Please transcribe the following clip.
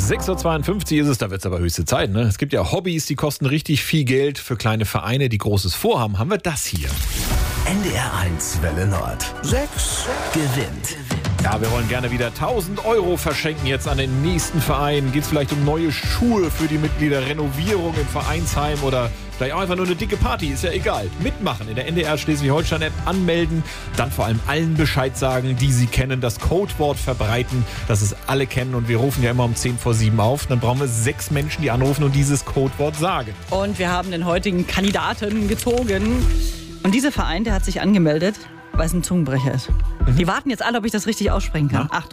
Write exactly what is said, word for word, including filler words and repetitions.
sechs Uhr zweiundfünfzig ist es, da wird es aber höchste Zeit. Ne? Es gibt ja Hobbys, die kosten richtig viel Geld. Für kleine Vereine, die Großes vorhaben, haben wir das hier. N D R eins Welle Nord. Sechs gewinnt. Ja, wir wollen gerne wieder tausend Euro verschenken jetzt an den nächsten Verein. Geht es vielleicht um neue Schuhe für die Mitglieder, Renovierung im Vereinsheim oder vielleicht auch einfach nur eine dicke Party, ist ja egal. Mitmachen in der N D R Schleswig-Holstein-App, anmelden, dann vor allem allen Bescheid sagen, die sie kennen, das Codewort verbreiten, dass es alle kennen und wir rufen ja immer um zehn vor sieben auf. Dann brauchen wir sechs Menschen, die anrufen und dieses Codewort sagen. Und wir haben den heutigen Kandidaten gezogen. Und dieser Verein, der hat sich angemeldet, weil es ein Zungenbrecher ist. Die warten jetzt alle, ob ich das richtig aussprechen kann. Ja. Achtung.